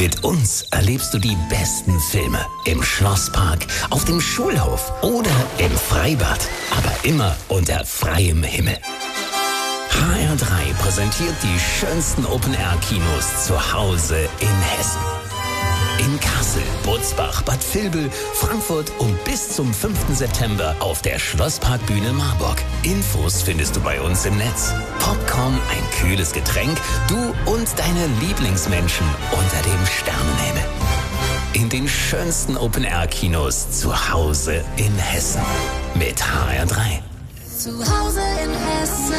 Mit uns erlebst du die besten Filme im Schlosspark, auf dem Schulhof oder im Freibad. Aber immer unter freiem Himmel. HR3 präsentiert die schönsten Open-Air-Kinos zu Hause in Hessen. In Kassel, Butzbach, Bad Vilbel, Frankfurt und bis zum 5. September auf der Schlossparkbühne Marburg. Infos findest du bei uns im Netz. Popcorn, ein kühles Getränk, du und deine Lieblingsmenschen unter dem Sternenhimmel. In den schönsten Open-Air-Kinos zu Hause in Hessen. Mit HR3. Zu Hause in Hessen.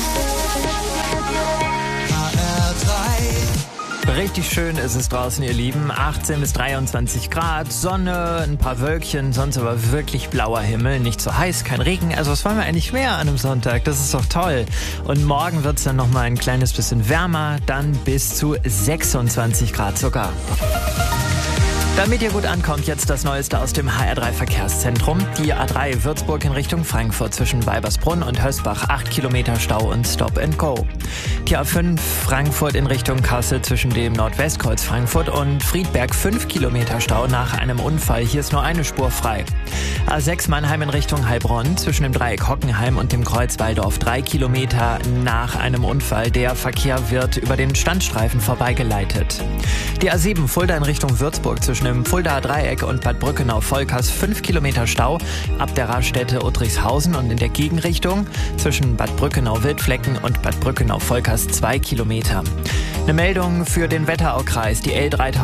Richtig schön ist es draußen, ihr Lieben. 18 bis 23 Grad, Sonne, ein paar Wölkchen, sonst aber wirklich blauer Himmel. Nicht so heiß, kein Regen. Also was wollen wir eigentlich mehr an einem Sonntag? Das ist doch toll. Und morgen wird es dann nochmal ein kleines bisschen wärmer, dann bis zu 26 Grad sogar. Damit ihr gut ankommt, jetzt das Neueste aus dem HR3 Verkehrszentrum. Die A3 Würzburg in Richtung Frankfurt zwischen Weibersbrunn und Hösbach 8 Kilometer Stau und Stop and Go. Die A5 Frankfurt in Richtung Kassel zwischen dem Nordwestkreuz Frankfurt und Friedberg 5 Kilometer Stau nach einem Unfall. Hier ist nur eine Spur frei. A6 Mannheim in Richtung Heilbronn zwischen dem Dreieck Hockenheim und dem Kreuz Walldorf 3 Kilometer nach einem Unfall. Der Verkehr wird über den Standstreifen vorbeigeleitet. Die A7 Fulda in Richtung Würzburg zwischen dem Fuldaer Dreieck und Bad Brückenau-Volkers 5 Kilometer Stau ab der Raststätte Uttrichshausen und in der Gegenrichtung zwischen Bad Brückenau-Wildflecken und Bad Brückenau-Volkers 2 Kilometer. Eine Meldung für den Wetteraukreis. Die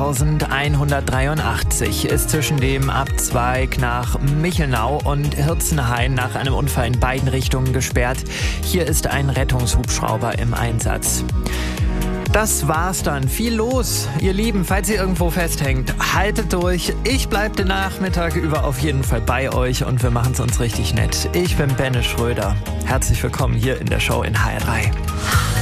L3183 ist zwischen dem Abzweig nach Michelnau und Hirzenhain nach einem Unfall in beiden Richtungen gesperrt. Hier ist ein Rettungshubschrauber im Einsatz. Das war's dann. Viel los, ihr Lieben. Falls ihr irgendwo festhängt, haltet durch. Ich bleibe den Nachmittag über auf jeden Fall bei euch und wir machen's uns richtig nett. Ich bin Benne Schröder. Herzlich willkommen hier in der Show in HR3.